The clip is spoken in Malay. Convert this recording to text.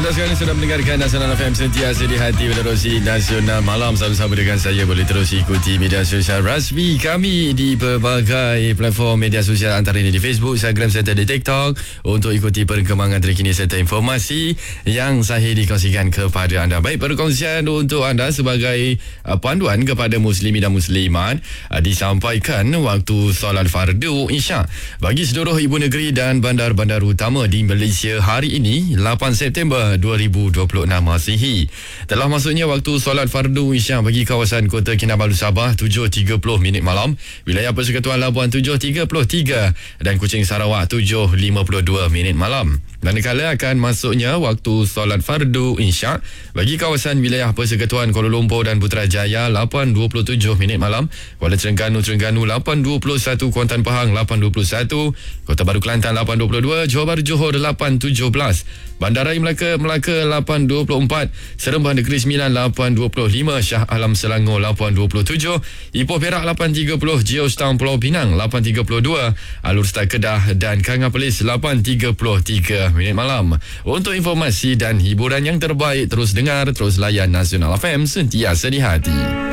Anda sekarang sudah mendengarkan Nasional FM sentiasa di hati menerusi Nasional Malam sama-sama dengan saya. Boleh terus ikuti media sosial rasmi kami di pelbagai platform media sosial, antaranya di Facebook, Instagram serta di TikTok, untuk ikuti perkembangan terkini serta informasi yang sahih dikongsikan kepada anda. Baik, perkongsian untuk anda sebagai panduan kepada muslimin dan muslimat disampaikan waktu solat fardu Isyak bagi seluruh ibu negeri dan bandar-bandar utama di Malaysia hari ini 8 September 2026 Masihi. Telah masuknya waktu solat fardu Isyak bagi kawasan Kota Kinabalu Sabah 7.30 minit malam, wilayah Persekutuan Labuan 7.33 dan Kuching Sarawak 7.52 minit malam. Manakala akan masuknya waktu solat fardu Isyak bagi kawasan wilayah Persekutuan Kuala Lumpur dan Putrajaya 8.27 minit malam, Kuala Terengganu 8.21, Kuantan Pahang 8.21, Kota Baru Kelantan 8.22, Johor Bahru Johor 8.17, Bandaraya Melaka 8.24, Seremban Negeri Sembilan 8.25, Shah Alam Selangor 8.27, Ipoh Perak 8.30, Georgetown Pulau Pinang 8.32, Alur Star Kedah dan Kanga Perlis 8.33 minit malam. Untuk informasi dan hiburan yang terbaik, terus dengar, terus layan Nasional FM sentiasa di hati.